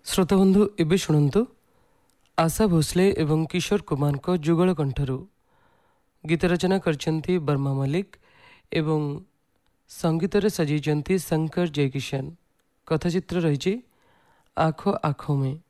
श्रोताबंधु एबे शुणु आशा भोसले एवं किशोर कुमार को जुगल कंठरू गीत रचना करछंती बर्मा मलिक एवं संगीत रे सजीचंती शंकर जयकिशन। कथाचित्र रही आँखों आँखों में।